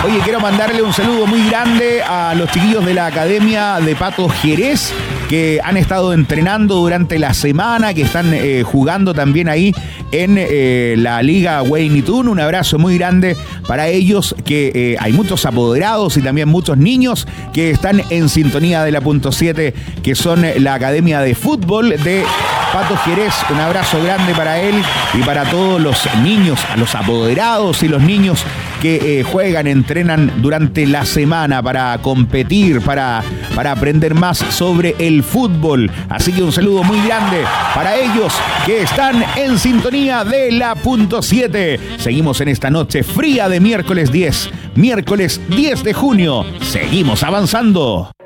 Oye, quiero mandarle un saludo muy grande a los chiquillos de la Academia de Pato Jerez, que han estado entrenando durante la semana, que están jugando también ahí en la Liga Wayne Tune. Un abrazo muy grande para ellos, que hay muchos apoderados y también muchos niños que están en sintonía de la punto 7, que son la Academia de Fútbol de Pato Jerez. Un abrazo grande para él y para todos los niños, a los apoderados y los niños que juegan, entrenan durante la semana para competir, para aprender más sobre el fútbol. Así que un saludo muy grande para ellos que están en sintonía de la punto 7. Seguimos en esta noche fría de miércoles 10 de junio. Seguimos avanzando.